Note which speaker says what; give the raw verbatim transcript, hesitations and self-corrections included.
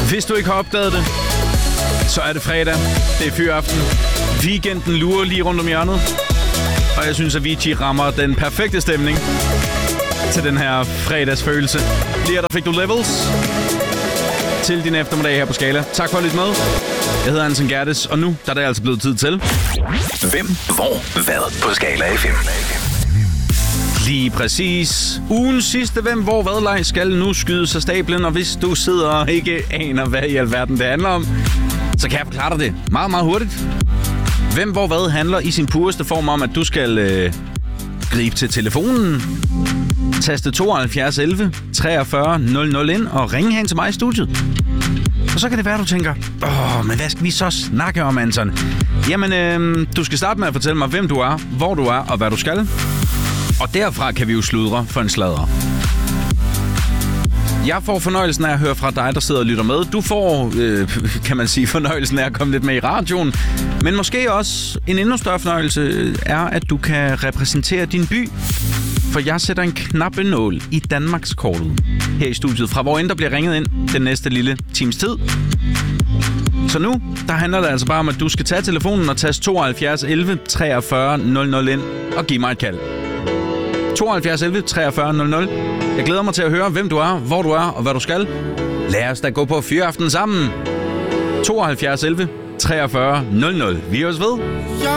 Speaker 1: Hvis du ikke har opdaget det, så er det fredag. Det er fyraften. Weekenden lurer lige rundt om hjørnet. Og jeg synes, at Avicii rammer den perfekte stemning til den her fredagsfølelse. Lige her, der fik du Levels til din eftermiddag her på Skala. Tak for at lytte med. Jeg hedder Anson Gerdes, og nu der er det altså blevet tid til.
Speaker 2: Hvem, hvor, hvad på Skala F M?
Speaker 1: Lige præcis. Ugens sidste Hvem, hvor, hvad leg skal nu skydes af stablen, og hvis du sidder og ikke aner, hvad i alverden det handler om, så kan jeg forklare dig det meget, meget hurtigt. Hvem, hvor, hvad handler i sin pureste form om, at du skal øh, gribe til telefonen, taste tooghalvfjerds elleve treogfyrre nul nul ind og ringe hen til mig i studiet. Og så kan det være, du tænker, åh, men hvad skal vi så snakke om, Anton? Jamen, øh, du skal starte med at fortælle mig, hvem du er, hvor du er og hvad du skal. Og derfra kan vi jo sludre for en sladder. Jeg får fornøjelsen af at høre fra dig, der sidder og lytter med. Du får, øh, kan man sige, fornøjelsen af at komme lidt med i radioen. Men måske også en endnu større fornøjelse er, at du kan repræsentere din by. For jeg sætter en knappenål i Danmarkskortet her i studiet, fra hvor end der bliver ringet ind den næste lille times tid. Så nu, der handler det altså bare om, at du skal tage telefonen og taste tooghalvfjerds elleve treogfyrre nul nul ind og give mig et kald. tooghalvfjerds elleve treogfyrre nul nul. Jeg glæder mig til at høre, hvem du er, hvor du er og hvad du skal. Lad os da gå på fyraften sammen. tooghalvfjerds elleve treogfyrre nul nul. Vi høres ved.